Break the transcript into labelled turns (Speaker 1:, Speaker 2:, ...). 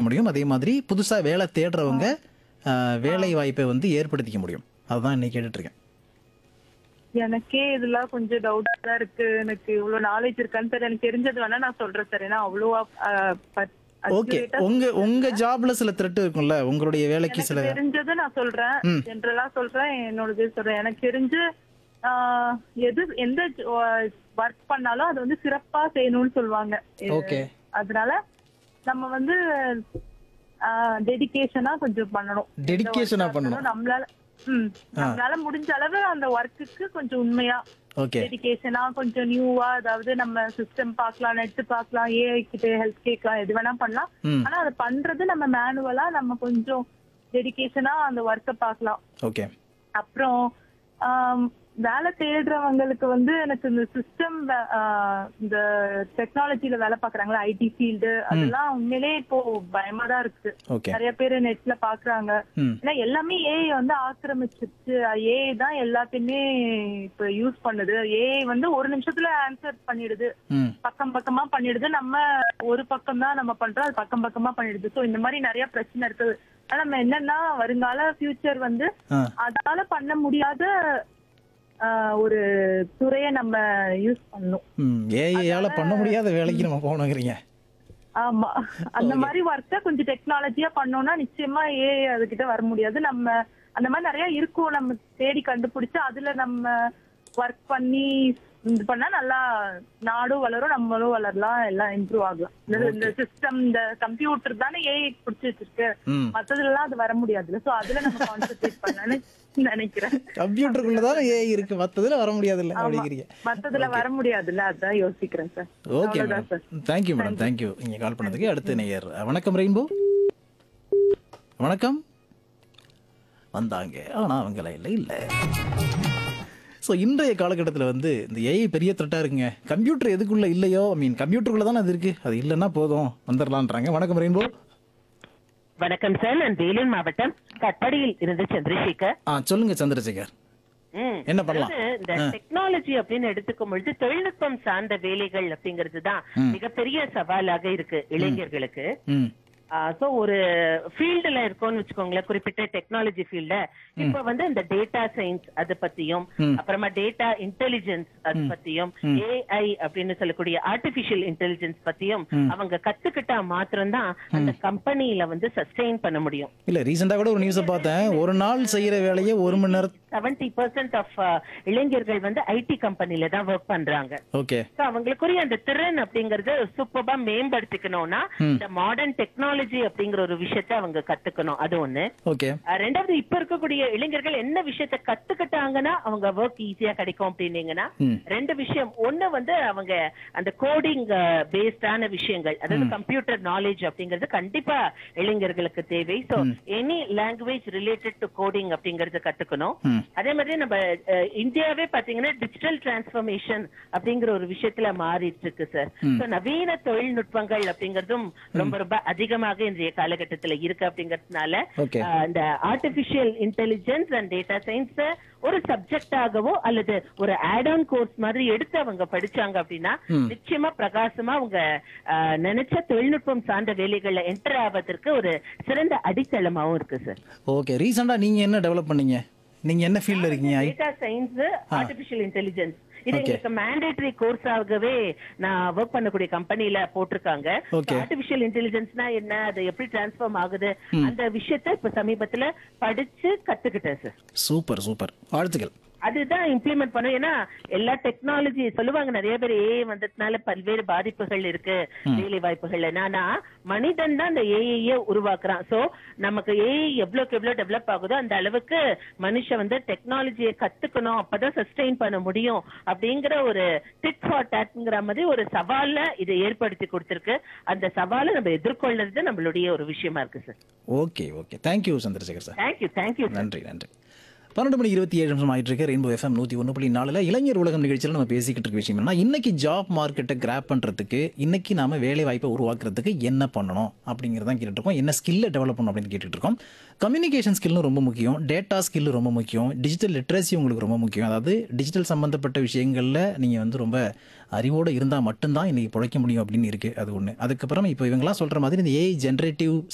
Speaker 1: முடியும். அதே மாதிரி புதுசா வேலை தேடுறவங்க வேலை வாய்ப்பை வந்து ஏற்படுத்திக்க முடியும். அதுதான் இன்னைக்கு கேட்டுட்டு இருக்கேன்.
Speaker 2: எனக்கே இதெல்லாம் கொஞ்சம் டவுட்டா தான் இருக்கு. எனக்கு இவ்வளவு நாலேஜ் இருக்கான்னு தெரியல. எனக்கு தெரிஞ்சது வேணா நான் சொல்றேன் சார். ஏன்னா அவ்வளவா
Speaker 1: ஓகே, உங்க ஜாப்ல சில த்ரெட் இருக்கும்ல, உங்களுடைய வேலைக்கு
Speaker 2: எனக்கு
Speaker 1: சில
Speaker 2: தெரிஞ்சதை நான் சொல்றேன். ஜென்ரலா சொல்றேன், என்னோடது சொல்றேன். எனக்கு தெரிஞ்சு எந்த ஒர்க் பண்ணாலும் அது வந்து சிறப்பா செய்யணும்னு சொல்லுவாங்க.
Speaker 1: ஓகே,
Speaker 2: அதனால நம்ம வந்து டெடிகேஷனா கொஞ்சம் பண்ணணும்.
Speaker 1: டெடிகேஷனா பண்ணணும்.
Speaker 2: நம்மளால முடிஞ்ச அளவு அந்த ஒர்க்குக்கு கொஞ்சம் உண்மையா
Speaker 1: ஓகே,
Speaker 2: டெடிகேஷனா கொஞ்சம் நியூவா, அதாவது நம்ம சிஸ்டம் பார்க்கலாம், நெட் பார்க்கலாம், ஏஐ கிட்ட ஹெல்ப் கேட்கலாம், எது வேணா பண்ணலாம். ஆனா அதை பண்றது நம்ம மேனுவலா நம்ம கொஞ்சம் டெடிகேஷனா அந்த ஒர்க்கை பார்க்கலாம்.
Speaker 1: ஓகே.
Speaker 2: அப்புறம் வேலை தேடுறவங்களுக்கு வந்து எனக்கு இந்த சிஸ்டம் இந்த டெக்னாலஜில வேலை பாக்குறாங்களா, ஐடி ஃபீல்டு, அதெல்லாம் உண்மையிலே இப்போ பயமா தான் இருக்கு.
Speaker 1: ஓகே,
Speaker 2: நிறைய பேர் நெட்ல பாக்குறாங்க. ஏன்னா எல்லாமே ஏஐ வந்து ஆக்கிரமிச்சிருச்சு. ஏஐ தான் எல்லாத்தையுமே இப்ப யூஸ் பண்ணுது. ஏஐ வந்து ஒரு நிமிஷத்துல ஆன்சர் பண்ணிடுது, பக்கம் பக்கமா பண்ணிடுது. நம்ம ஒரு பக்கம் தான் நம்ம பண்றோம், அது பக்கம் பக்கமா பண்ணிடுது. சோ இந்த மாதிரி நிறைய பிரச்சனை இருக்கு. ஆனா நம்ம என்னன்னா வருங்கால ஃபியூச்சர் வந்து அதனால பண்ண முடியாத ஒரு துறையை நம்ம யூஸ் பண்ணணும்.
Speaker 1: ஏஐயால பண்ண முடியாத வேலைக்கு நம்ம போகணுங்கிறீங்க.
Speaker 2: ஆமா, அந்த மாதிரி ஒர்க்க கொஞ்சம் டெக்னாலஜியா பண்ணோம்னா நிச்சயமா ஏஐ அதுகிட்ட வர முடியாது. நம்ம அந்த மாதிரி நிறைய இருக்கும், நம்ம தேடி கண்டுபிடிச்சு அதுல நம்ம ஒர்க் பண்ணி இது பண்ணா நல்லா நாடும் வளரும், நம்மளும் வளரலாம், எல்லாம் இம்ப்ரூவ் ஆகலாம். இந்த சிஸ்டம், இந்த கம்ப்யூட்டர் தானே ஏஐ பிடிச்சி வச்சிருக்கு, மத்ததுல எல்லாம் அது வர முடியாதுல்ல. சோ அதுல நம்ம கான்சென்ட்ரேட் பண்ணலாம்னு நினைக்கிறேன்.
Speaker 1: கம்ப்யூட்டருக்குள்ளதான் ஏஐ இருக்கு, மத்ததுல வர முடியாதுல்ல அப்படிங்கிறீங்க.
Speaker 2: மத்ததுல வர முடியாதுல்ல, அதான் யோசிக்கிறேன் sir.
Speaker 1: Okay madam, thank you madam, thank you நீங்க கால் பண்ணதுக்கு. அடுத்து நேயர். வணக்கம் ரெயின்போ. வணக்கம். வந்தாங்க ஆனா அவங்க லைன்ல இல்ல. ஸோ இன்றைய காலகட்டத்தில் வந்து இந்த ஏஐ பெரிய த்ரெட்டாக இருக்குங்க. கம்ப்யூட்டர் எதுக்குள்ள இல்லையோ, கம்ப்யூட்டருக்குள்ள தானே அது இருக்கு, அது இல்லைன்னா போதும் வந்துடலான்றாங்க. வணக்கம் ரெயின்போ.
Speaker 3: வணக்கம் சார், நான் வேலூர் மாவட்டம் கட்பாடியில் இருந்து சந்திரசேகர்.
Speaker 1: சொல்லுங்க சந்திரசேகர், என்ன பண்ணலாம்?
Speaker 3: இந்த டெக்னாலஜி அப்படின்னு எடுத்துக்கும் பொழுது தொழில்நுட்பம் சார்ந்த வேலைகள் அப்படிங்கிறது தான் மிகப்பெரிய சவாலாக இருக்கு இளைஞர்களுக்கு. சோ ஒரு ஃபீல்டுல இருக்கோம்னு வச்சுக்கோங்களேன், குறிப்பிட்ட டெக்னாலஜி ஃபீல்ட. இப்ப வந்து இந்த டேட்டா சயின்ஸ் அது பத்தியும், அப்புறமா டேட்டா இன்டெலிஜென்ஸ் அது பத்தியும், ஏஐ அப்படின்னு சொல்லக்கூடிய ஆர்டிபிஷியல் இன்டெலிஜென்ஸ் பத்தியும் அவங்க கத்துக்கிட்டா மாத்திரம்தான் அந்த கம்பெனில வந்து சஸ்டெயின் பண்ண முடியும்.
Speaker 1: இல்ல, ரீசெண்டா கூட ஒரு நியூஸ் பார்த்தேன், ஒரு நாள் செய்யற வேலையை ஒரு மணி நேரம்
Speaker 3: 70% ஆஃப் இளைஞர்கள் வந்து ஐடி கம்பெனில தான் ஒர்க் பண்றாங்க.
Speaker 1: ஓகே,
Speaker 3: அவங்களுக்குரிய அந்த திறன் அப்படிங்கறது சூப்பரா மேம்படுத்திக்கணும்னா இந்த மாடர்ன் டெக்னாலஜி அப்படிங்கிற ஒரு விஷயத்த அவங்க கத்துக்கணும். அது ஒண்ணு.
Speaker 1: ஓகே.
Speaker 3: ரெண்டாவது, இப்ப இருக்கக்கூடிய இளைஞர்கள் என்ன விஷயத்த கத்துக்கிட்டாங்கன்னா அவங்க ஒர்க் ஈஸியா கிடைக்கும் அப்படின்னீங்கன்னா ரெண்டு விஷயம். ஒண்ணு வந்து அவங்க அந்த கோடிங் பேஸ்டான விஷயங்கள், அதாவது கம்ப்யூட்டர் நாலேஜ் அப்படிங்கிறது கண்டிப்பா இளைஞர்களுக்கு தேவை. So any language related to coding அப்படிங்கறது கத்துக்கணும். அதே மாதிரி நம்ம இந்தியாவே பாத்தீங்கன்னா டிஜிட்டல் டிரான்ஸ்பர்மேஷன் அப்படிங்கிற ஒரு விஷயத்துல மாறிட்டு இருக்கு சார். நவீன தொழில்நுட்பங்கள் அப்படிங்கறதும் ரொம்ப ரொம்ப அதிகமாக இன்றைய காலகட்டத்துல இருக்கு. அப்படிங்கறதுனால இந்த artificial intelligence and data science ஒரு சப்ஜெக்டாகவோ அல்லது ஒரு ஆட் ஆன் கோர்ஸ் மாதிரி எடுத்து அவங்க படிச்சாங்க அப்படின்னா நிச்சயமா பிரகாசமா அவங்க நினைச்ச தொழில்நுட்பம் சார்ந்த வேலைகள்ல என்டர் ஆவதற்கு ஒரு சிறந்த அடித்தளமாவும் இருக்கு சார்.
Speaker 1: ஓகே. ரீசெண்டா நீங்க என்ன டெவலப் பண்ணீங்க? நீங்க என்ன ஃபீல்ட்ல இருக்கீங்க?
Speaker 3: Data science, artificial intelligence. இது எங்களுக்கு மேண்டேட்டரி கோர்ஸாகவே நான் ஒர்க் பண்ணக்கூடிய கம்பெனில போட்டிருக்காங்க. ஆர்டிபிஷியல் இன்டெலிஜென்ஸ்னா என்ன, அது எப்படி டிரான்ஸ்ஃபார்ம் ஆகுது, அந்த விஷயத்தை இப்ப சமீபத்துல படிச்சு கத்துக்கிட்டேன் சார்.
Speaker 1: சூப்பர் சூப்பர், வாழ்த்துக்கள்.
Speaker 3: அதுதான் இம்ப்ளிமெண்ட் பண்ணும். ஏன்னா எல்லா டெக்னாலஜி சொல்லுவாங்க, நிறைய பேர் ஏஐ வந்ததுனால பல்வேறு பாதிப்புகள் இருக்கு வேலை வாய்ப்புகள். ஆனா மனிதன் தான் இந்த ஏஐ உருவாக்குறான். சோ நமக்கு ஏஐ எவ்வளவுக்கு எவ்வளவு டெவலப் ஆகுதோ அந்த அளவுக்கு மனுஷன் வந்து டெக்னாலஜியை கத்துக்கணும், அப்பதான் சஸ்டெயின் பண்ண முடியும் அப்படிங்கிற ஒரு டிட் ஃபார் டாட்ங்கிற மாதிரி ஒரு சவால இதை ஏற்படுத்தி கொடுத்திருக்கு. அந்த சவாலை நம்ம எதிர்கொள்றது நம்மளுடைய ஒரு விஷயமா இருக்கு sir.
Speaker 1: Okay okay, thank you Chandrasekhar sir.
Speaker 3: Thank you.
Speaker 1: நன்றி நன்றி. 12:27 ஆயிட்டு இருக்கு. ரெயின்போ எஃப்எம் 101.4 இளைஞர் உலகம் நிகழ்ச்சியில் நம்ம பேசிக்கிட்டு இருக்க விஷயம் என்ன, இன்னைக்கு ஜாப் மார்க்கெட்டை கிராப் பண்றதுக்கு, இன்னைக்கு நாம வேலை வாய்ப்பை உருவாக்குறதுக்கு என்ன பண்ணணும் அப்படிங்கிறதான் கேட்டுட்டு இருக்கோம். என்ன ஸ்கில்லை டெவலப் பண்ணணும் அப்படின்னு கேட்டுட்டு இருக்கோம். கம்யூனிகேஷன் ஸ்கில்லும் ரொம்ப முக்கியம், டேட்டா ஸ்கில் ரொம்ப முக்கியம், டிஜிட்டல் லிட்ரஸி உங்களுக்கு ரொம்ப முக்கியம். அதாவது டிஜிட்டல் சம்பந்தப்பட்ட விஷயங்களில் நீங்கள் வந்து ரொம்ப அறிவோடு இருந்தால் மட்டும்தான் இன்னைக்கு பிழைக்க முடியும் அப்படின்னு இருக்குது. அது ஒன்று. அதுக்கப்புறம் இப்போ இவங்களாம் சொல்கிற மாதிரி இந்த ஏஐ ஜென்ரேட்டிவ்